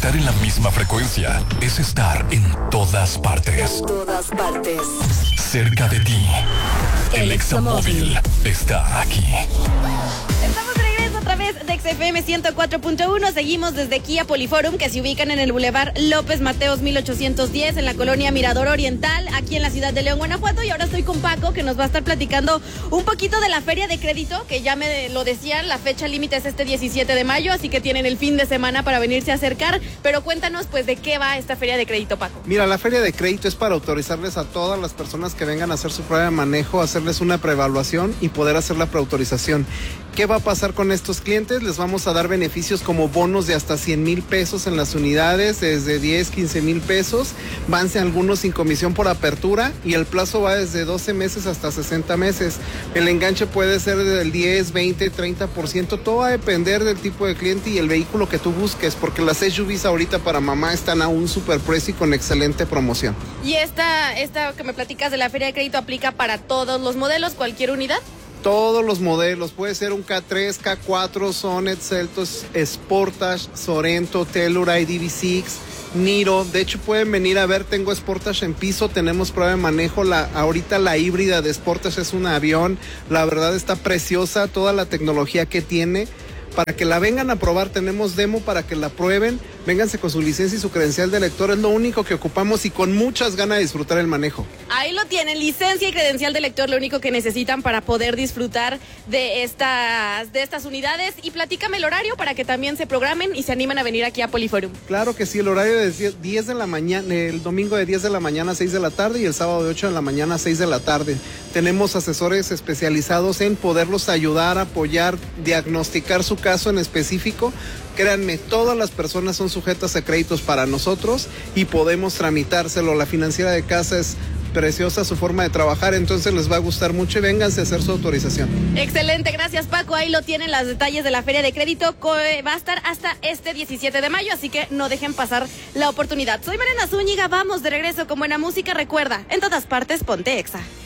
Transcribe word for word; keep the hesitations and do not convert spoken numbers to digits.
Estar en la misma frecuencia es estar en todas partes. En todas partes. Cerca de ti. El, El Examóvil está aquí. Estamos de regreso a través de X F M ciento cuatro punto uno. Seguimos desde Kia Poliforum, que se ubican en el Boulevard López Mateos mil ochocientos diez, en la colonia Mirador Oriental, aquí en la ciudad de León, Guanajuato. Y ahora estoy con Paco, que nos va a estar platicando un poquito de la feria de crédito, que ya me lo decían, la fecha límite es este diecisiete de mayo, así que tienen el fin de semana para venirse a acercar. Pero cuéntanos, pues, ¿de qué va esta feria de crédito, Paco? Mira, la feria de crédito es para autorizarles a todas las personas que vengan a hacer su prueba de manejo, hacerles una preevaluación y poder hacer la preautorización. ¿Qué va a pasar con estos clientes? Les vamos a dar beneficios como bonos de hasta cien mil pesos en las unidades, desde diez, quince mil pesos. Vanse algunos sin comisión por apertura y el plazo va desde doce meses hasta sesenta meses. El enganche puede ser del diez, veinte, treinta por ciento. Todo va a depender del tipo de cliente y el vehículo que tú busques, porque las S U Vs ahorita para mamá están a un super precio y con excelente promoción. ¿Y esta, esta que me platicas de la feria de crédito aplica para todos los modelos, cualquier unidad? Todos los modelos, puede ser un K tres, K cuatro, Sonet, Seltos, Sportage, Sorento, Telluride, D B seis, Niro. De hecho pueden venir a ver, tengo Sportage en piso, tenemos prueba de manejo. La, ahorita la híbrida de Sportage es un avión, la verdad está preciosa, toda la tecnología que tiene. Para que la vengan a probar, tenemos demo para que la prueben. Vénganse con su licencia y su credencial de lector, es lo único que ocupamos y con muchas ganas de disfrutar el manejo. Ahí lo tienen, licencia y credencial de lector, lo único que necesitan para poder disfrutar de estas, de estas unidades. Y platícame el horario para que también se programen y se animen a venir aquí a Poliforum. Claro que sí, el horario de diez de la mañana, el domingo de diez de la mañana a seis de la tarde y el sábado de ocho de la mañana a seis de la tarde. Tenemos asesores especializados en poderlos ayudar, apoyar, diagnosticar su caso en específico. Créanme, todas las personas son sujetas a créditos para nosotros y podemos tramitárselo. La financiera de casa es preciosa, su forma de trabajar, entonces les va a gustar mucho y vénganse a hacer su autorización. Excelente, gracias Paco. Ahí lo tienen los detalles de la feria de crédito. Va a estar hasta este diecisiete de mayo, así que no dejen pasar la oportunidad. Soy Mariana Zúñiga, vamos de regreso con buena música. Recuerda, en todas partes ponte Exa.